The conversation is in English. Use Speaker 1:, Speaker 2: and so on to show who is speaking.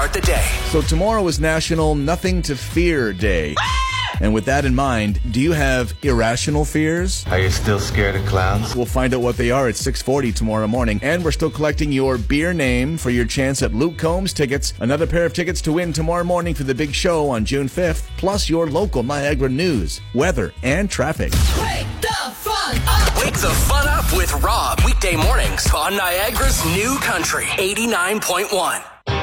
Speaker 1: start the day.
Speaker 2: So tomorrow is National Nothing to Fear Day. And with that in mind, do you have irrational fears?
Speaker 3: Are you still scared of clowns?
Speaker 2: We'll find out what they are at 6:40 tomorrow morning. And we're still collecting your beer name for your chance at Luke Combs tickets. Another pair of tickets to win tomorrow morning for the big show on June 5th. Plus your local Niagara news, weather, and traffic.
Speaker 1: Wake the fun up! Wake the fun up with Rob. Weekday mornings on Niagara's new country, 89.1.